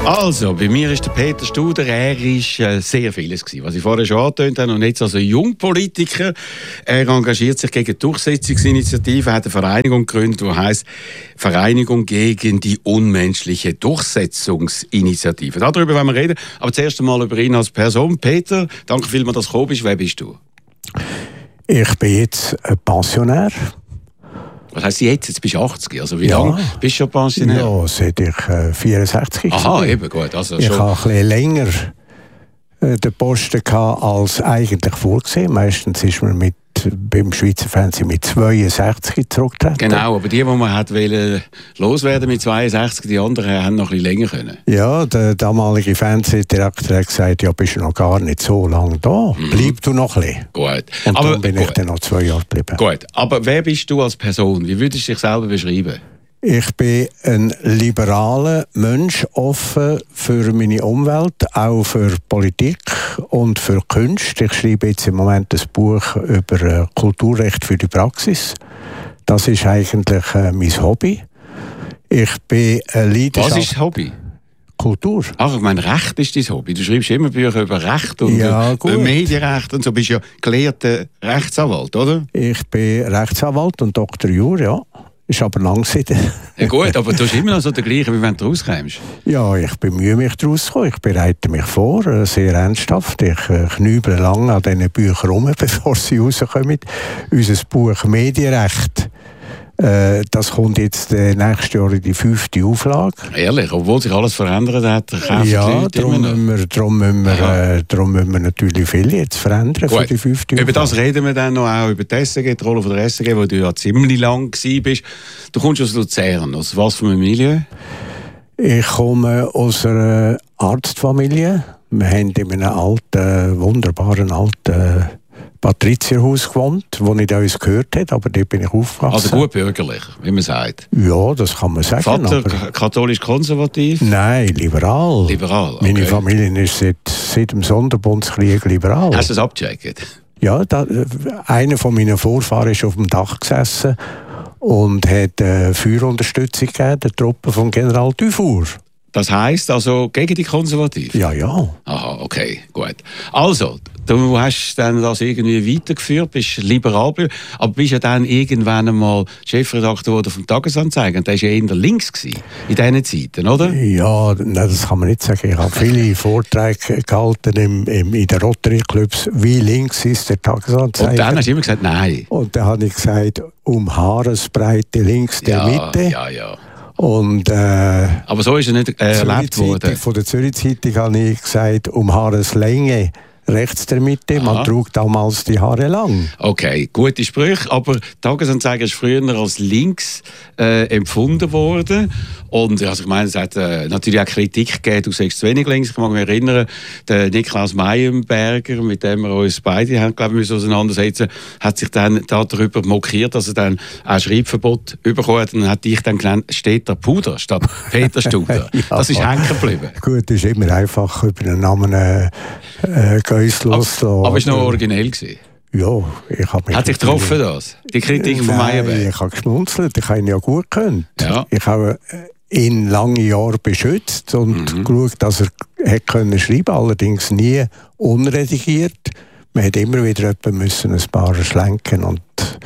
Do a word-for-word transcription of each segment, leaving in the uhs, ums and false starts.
Also, bei mir ist der Peter Studer, er ist äh, sehr vieles gewesen, was ich vorher schon angetönt habe. Und jetzt als Jungpolitiker. Er engagiert sich gegen die Durchsetzungsinitiative, hat eine Vereinigung gegründet, die heisst Vereinigung gegen die unmenschliche Durchsetzungsinitiative. Darüber wollen wir reden, aber zuerst einmal über ihn als Person. Peter, danke vielmals, dass du gekommen bist. Wer bist du? Ich bin jetzt ein Pensionär. Was heisst jetzt? Jetzt bist du achtzig. Also wie Ja. lange bist du schon Pensionär? Ja, seit ich äh, vierundsechzig Aha, war. eben, gut. Also Ich schon. habe ein bisschen länger äh, den Posten gehabt als eigentlich vorgesehen. Meistens ist man mit, beim Schweizer Fernsehen mit zweiundsechzig zurückgetreten. Genau, aber die, die man hat wollen loswerden mit zweiundsechzig, die anderen haben noch ein bisschen länger können. Ja, der damalige Fernsehdirektor hat gesagt, ja, bist du noch gar nicht so lange da. Mhm. Bleib du noch ein bisschen. Gut. Und aber, dann bin gut. ich dann noch zwei Jahre geblieben. Gut, aber wer bist du als Person? Wie würdest du dich selber beschreiben? Ich bin ein liberaler Mensch, offen für meine Umwelt, auch für Politik und für Kunst. Ich schreibe jetzt im Moment ein Buch über Kulturrecht für die Praxis. Das ist eigentlich äh, mein Hobby. Ich bin ein Leidenschaft... Was ist das Hobby? Kultur. Ach, ich meine, Recht ist dein Hobby. Du schreibst immer Bücher über Recht und Ja, über gut. Medienrecht und so. Du bist ja gelehrter Rechtsanwalt, oder? Ich bin Rechtsanwalt und Doktor Jur, ja. Ist aber lang seitdem. Ja gut, aber du bist immer noch so der gleiche, wie wenn du rauskommst. Ja, ich bemühe mich daraus zu kommen. Ich bereite mich vor, äh, sehr ernsthaft. Ich äh, knüble lang an diesen Büchern rum, bevor sie rauskommen. Unser Buch Medienrecht, äh, das kommt jetzt äh, nächstes Jahr in die fünfte Auflage. Ehrlich, obwohl sich alles verändert hat, kaufen die Ja, Leute darum immer noch. müssen, wir, darum, müssen wir, äh, darum müssen wir natürlich viel jetzt verändern für Gut. die fünfte Über Auflage. das reden wir dann noch, auch über die S R G, die Rolle von der S R G, wo du ja ziemlich lang gewesen bist. Du kommst aus Luzern, aus was für einem Milieu? Ich komme aus einer Arztfamilie. Wir haben in einem alten, wunderbaren alten Patrizierhaus gewohnt, wo nicht uns gehört hat, aber dort bin ich aufgewachsen. Also gut bürgerlich, wie man sagt. Ja, das kann man sagen. Vater aber k- katholisch-konservativ? nein, liberal. Liberal, okay. Meine Familie ist seit, seit dem Sonderbundskrieg liberal. Hast du das abgecheckt? Ja, da, einer von meinen Vorfahren ist auf dem Dach gesessen und hat äh, Feuerunterstützung gegeben, der Truppe von General Dufour. Das heisst also gegen die Konservativen? Ja, ja. Aha, okay, gut. Also, du hast dann das irgendwie weitergeführt, bist liberal, aber bist ja dann irgendwann einmal Chefredakteur vom Tagesanzeiger. Und der war ja eher links gewesen, in diesen Zeiten, oder? Ja, nein, das kann man nicht sagen. Ich habe viele Vorträge gehalten im, im, in den Rotary-Clubs. Wie links ist der Tagesanzeiger? Und dann hast du immer gesagt, nein. Und dann habe ich gesagt, um Haaresbreite links der Ja, Mitte. ja, ja. Und äh, Aber so ist er nicht äh, erlebt worden. von der Zürich-Zeitung habe ich gesagt, um Haareslänge rechts der Mitte. Man Aha. trug damals die Haare lang. Okay, gute Sprüche, aber Tagesanzeiger ist früher als links äh, empfunden worden. Und also ich meine, es hat äh, natürlich auch Kritik gegeben, du sagst zu wenig links. Ich mag mich erinnern, der Niklaus Meienberger, mit dem wir uns beide haben, glaube ich, müssen auseinandersetzen, hat sich dann darüber mokiert, dass er dann ein Schreibverbot bekommen hat. Und dann hat dich dann genannt, steht der Puder statt Peter Studer. Ja. Das ist hängen geblieben. Gut, es ist immer einfach über den Namen äh, äh, geäußert. Aber, aber es war noch originell gewesen. Ja, ich habe mich... Hat dich getroffen, das? Die Kritik von Nein, Meienberger? ich habe geschmunzelt. Ich habe ihn ja gut gekannt. Ja. Ich habe ihn lange Jahre beschützt und Mhm. geschaut, dass er hätte können schreiben, allerdings nie unredigiert. Man hat immer wieder jemanden müssen ein paar schlenken und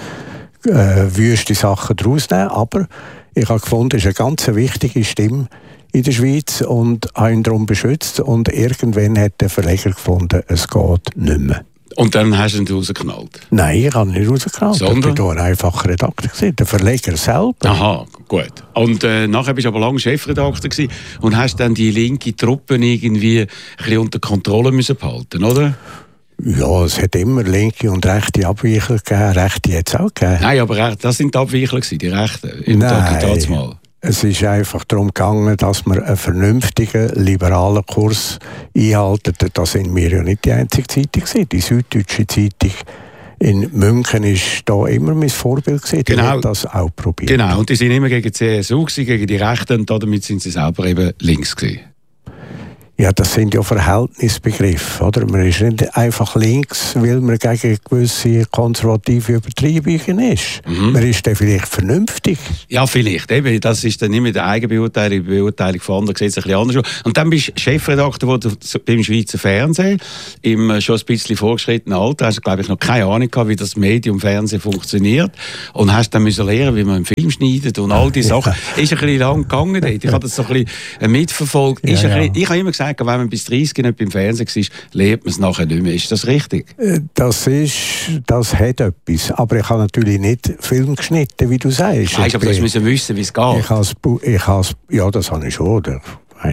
äh, wüste Sachen daraus nehmen. Aber ich habe gefunden, es ist eine ganz wichtige Stimme in der Schweiz und habe ihn darum beschützt. Und irgendwann hat der Verleger gefunden, es geht nicht mehr. Und dann hast du ihn rausgeknallt? Nein, ich habe nicht rausgeknallt. Sondern? Ich war ein einfacher Redakteur gewesen, der Verleger selber. Aha, gut. Und äh, nachher bist du aber lange Chefredakteur gewesen und hast dann die linke Truppe irgendwie ein bisschen unter Kontrolle müssen behalten, oder? Ja, es hat immer linke und rechte Abweichler gegeben, rechte hat es auch gegeben. Nein, aber das sind die Abweichler gewesen, die Rechten, im Nein. Tag mal. Es ist einfach darum gegangen, dass wir einen vernünftigen, liberalen Kurs einhalten. Das sind wir ja nicht die einzige Zeitung gewesen. Die Süddeutsche Zeitung in München war da immer mein Vorbild gewesen. Die Genau. haben das auch probiert. Genau, und die sind immer gegen die C S U gewesen, gegen die Rechten, und damit sind sie selber eben links gewesen. Ja, das sind ja Verhältnisbegriffe, oder? Man ist nicht einfach links, weil man gegen gewisse konservative Übertreibungen ist. Mhm. Man ist dann vielleicht vernünftig. Ja, vielleicht. Eben, das ist dann nicht mehr die Eigenbeurteilung, die Beurteilung von anderen sieht es ein bisschen anders aus. Und dann bist du Chefredakteur beim Schweizer Fernsehen, im schon ein bisschen vorgeschrittenen Alter. Hast du, glaube ich, noch keine Ahnung gehabt, wie das Medium Fernsehen funktioniert. Und hast dann müssen lernen, wie man einen Film schneidet und all diese Sachen. Ja. Ist ein bisschen lang gegangen dort. Ich habe das so ein bisschen mitverfolgt. Ja, ist ein bisschen, ich habe immer gesagt, wenn man bis dreißig nicht beim Fernsehen war, lernt man es nachher nicht mehr. Ist das richtig? Das ist, das hat etwas. Aber ich habe natürlich nicht Film geschnitten, wie du sagst. Weißt, aber du musst wissen, wie es geht. Ich has, ich has, ja, das habe ich schon. Oder?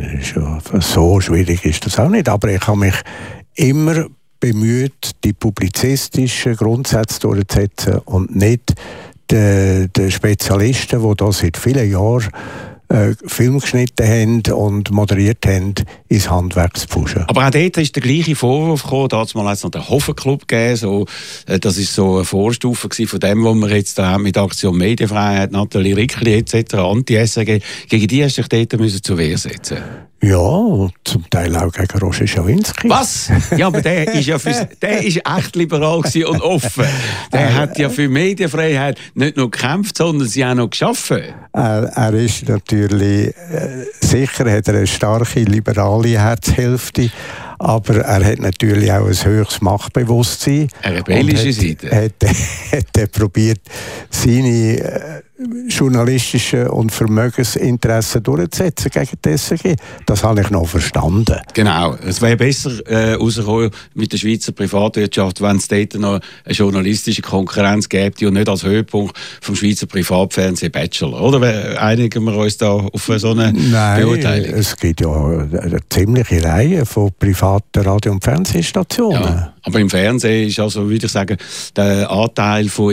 So schwierig ist das auch nicht. Aber ich habe mich immer bemüht, die publizistischen Grundsätze durchzusetzen und nicht die, die Spezialisten, die da seit vielen Jahren Äh, Film geschnitten haben und moderiert haben, ins Handwerk zu pfuschen. Aber auch dort ist der gleiche Vorwurf gekommen. Da hat es mal noch den Hofen-Club gegeben. So, äh, das war so eine Vorstufe von dem, was wir jetzt da mit Aktion Medienfreiheit, Nathalie Rickli et cetera, Anti-S R G, gegen die hast du dich dort müssen zur Wehr setzen. Ja, zum Teil auch gegen Roger Schawinski. Was? Ja, aber der ist ja für, der ist echt liberal und offen. Der hat ja für Medienfreiheit nicht nur gekämpft, sondern sie auch noch geschaffen. Er, er ist natürlich, äh, sicher hat er eine starke liberale Herzhälfte, aber er hat natürlich auch ein höchstes Machtbewusstsein. Eine rebellische Seite. Er hat, hat, hat probiert, seine äh, journalistischen und Vermögensinteressen durchzusetzen gegen die S R G. Das habe ich noch verstanden. Genau. Es wäre besser äh, rausgekommen mit der Schweizer Privatwirtschaft, wenn es dort noch eine journalistische Konkurrenz gäbe und nicht als Höhepunkt vom Schweizer Privatfernsehen Bachelor. Oder einigen wir uns da auf so eine Nein, Beurteilung? Es gibt ja eine ziemliche Reihe von privaten Radio- und Fernsehstationen. Ja, aber im Fernsehen ist also, würde ich sagen, der Anteil von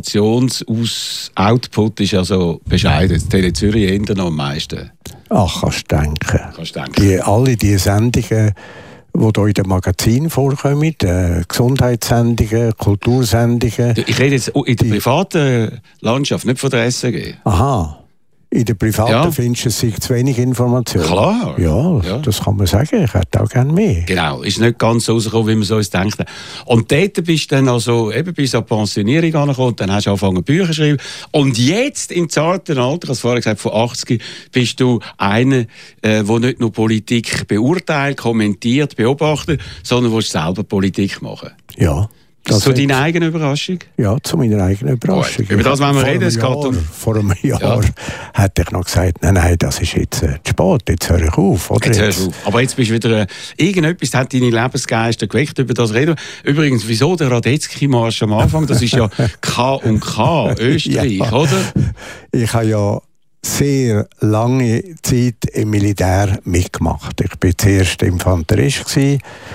Informations-Output ist also bescheiden. Tele Zürich ändert noch am meisten. Ach, kannst du denken. Kannst denken. Die, alle diese Sendungen, die hier in den Magazinen vorkommen, äh, Gesundheitssendungen, Kultursendungen. Ich rede jetzt in der privaten Landschaft, nicht von der S R G. Aha. In der privaten ja. findest du sich zu wenig Informationen. Klar. Ja, ja, das kann man sagen. Ich hätte auch gerne mehr. Genau, ist nicht ganz so rausgekommen, wie man so uns denkt. Und dort bist du dann also eben bis an die Pensionierung angekommen, dann hast du angefangen Bücher zu schreiben. Und jetzt im zarten Alter, ich habe vorher gesagt, von achtzig, bist du einer, der äh, nicht nur Politik beurteilt, kommentiert, beobachtet, sondern willst selber Politik machen. Ja. Das ist so deine eigene Überraschung? Ja, zu meiner eigenen Überraschung. Gut. Über das wollen wir reden. Es geht um... Vor einem Jahr ja. hätte ich noch gesagt, nein, nein, das ist jetzt äh, zu spät, jetzt höre ich auf. Oder jetzt hörst du auf. Aber jetzt bist du wieder... Äh, irgendetwas hat deine Lebensgeister geweckt, über das reden. Übrigens, wieso der Radetzky-Marsch am Anfang? Das ist ja K und K, Österreich, ja. oder? Ich habe ja sehr lange Zeit im Militär mitgemacht. Ich war zuerst Infanterist gewesen,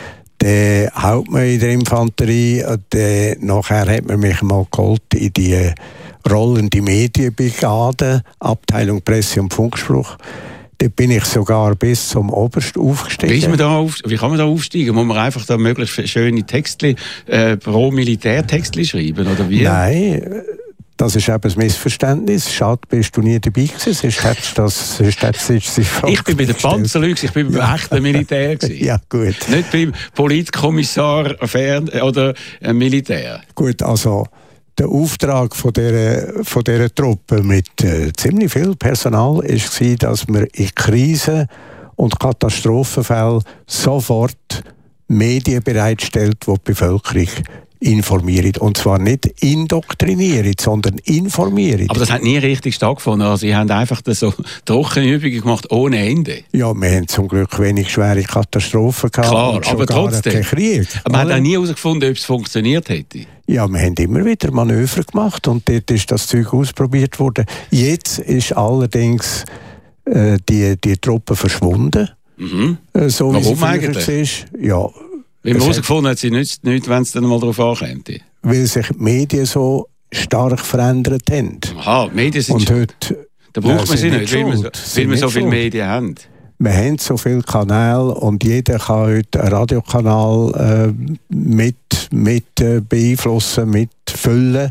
der Hauptmann in der Infanterie, der, nachher hat man mich mal geholt in die rollende Medienbrigade, Abteilung Presse- und Funkspruch. Da bin ich sogar bis zum Oberst aufgestiegen. Wie, ist man da auf, wie kann man da aufsteigen? Muss man einfach da möglichst schöne Texte, äh, pro Militärtexte schreiben, oder wie? Nein. Das ist eben ein Missverständnis. Schade, bist du nie dabei gewesen. Sonst hättest du das, sonst hättest du die Frage ich bin bei den Panzerlügen, ich bin beim ja. echten Militär gewesen. Ja, gut. Nicht beim Politkommissar Fern- oder äh, Militär. Gut, also der Auftrag von dieser, von dieser Truppe mit äh, ziemlich viel Personal war, dass wir in Krisen und Katastrophenfällen sofort Medien bereitstellt, die die Bevölkerung informieren. Und zwar nicht indoktrinieren, sondern informieren. Aber das hat nie richtig stattgefunden. Also, Sie haben einfach so trockene Übungen gemacht, ohne Ende. Ja, wir haben zum Glück wenig schwere Katastrophen gehabt. Klar, aber trotzdem. Krieg. Aber man hat auch nie herausgefunden, ob es funktioniert hätte. Ja, wir haben immer wieder Manöver gemacht und dort ist das Zeug ausprobiert worden. Jetzt ist allerdings äh, die, die Truppe verschwunden. Mhm. Äh, so Warum wie eigentlich? Ist. Ja, Weil man herausgefunden hat, sie nützt nichts, wenn es dann mal darauf ankommt. Weil sich die Medien so stark verändert haben. Aha, die Medien sind und schon... heute, da braucht man sie nicht, weil wir so, weil wir so viele Medien haben. Wir haben so viele Kanäle und jeder kann heute einen Radiokanal äh, mit, mit äh, beeinflussen, mitfüllen.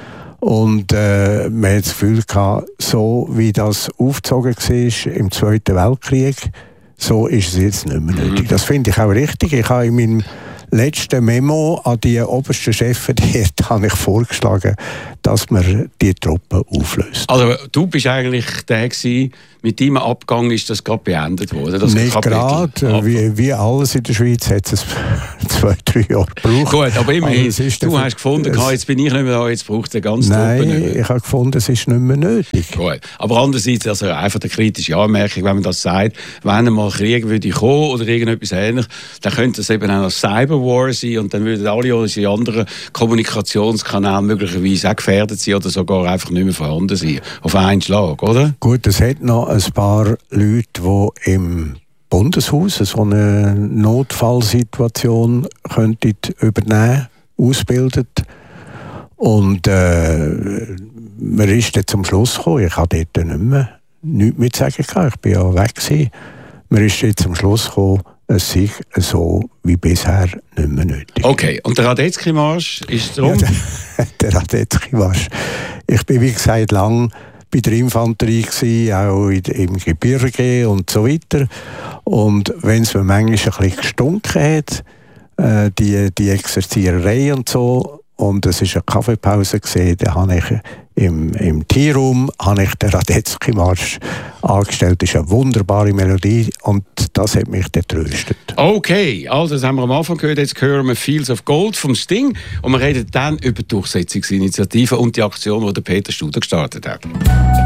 Und äh, man hat das Gefühl gehabt, so wie das aufgezogen war im Zweiten Weltkrieg, so ist es jetzt nicht mehr nötig. Mhm. Das finde ich auch richtig. Ich habe in meinem letzten Memo an die obersten Chefs dort habe ich vorgeschlagen, dass man die Truppe auflöst. Also du bist eigentlich der gewesen, mit deinem Abgang ist das gerade beendet worden? Das Nicht gerade, wie, wie alles in der Schweiz hat es zwei, drei Jahre gebraucht. Gut, aber immerhin, aber du hast gefunden, es, jetzt bin ich nicht mehr da, jetzt braucht es eine ganze nein, Truppe nicht mehr. Ich habe gefunden, es ist nicht mehr nötig. Gut, aber andererseits, also einfach eine kritische Anmerkung, wenn man das sagt, wenn einmal Krieg würde kommen oder irgendetwas Ähnliches, dann könnte es eben auch noch Cyberwar sein und dann würden alle unsere anderen Kommunikationskanäle möglicherweise auch gefährdet sein oder sogar einfach nicht mehr vorhanden sein. Auf einen Schlag, oder? Gut, es hat noch ein paar Leute, die im Bundeshaus so eine Notfallsituation könnten übernehmen, ausbildet. Und äh, man ist dann zum Schluss gekommen, ich habe dort nicht mehr nichts mehr zu sagen gehabt, ich bin ja weg gewesen. Man ist dann zum Schluss gekommen, es sei so wie bisher nicht mehr nötig. Okay, und der Radetzky-Marsch ist darum? Ja, der, der Radetzky-Marsch. Ich bin, wie gesagt, lang bei der Infanterie gewesen, auch in, im Gebirge und so weiter. Und wenn es mir manchmal ein bisschen gestunken hat, äh, die, die Exerziererei und so, und es war eine Kaffeepause gesehen, da habe ich im, im Teerraum habe ich den Radetzky-Marsch angestellt. Das ist eine wunderbare Melodie und das hat mich getröstet. Okay, also das haben wir am Anfang gehört, jetzt hören wir «Fields of Gold» vom Sting und wir reden dann über die Durchsetzungsinitiative und die Aktion, die der Peter Studer gestartet hat.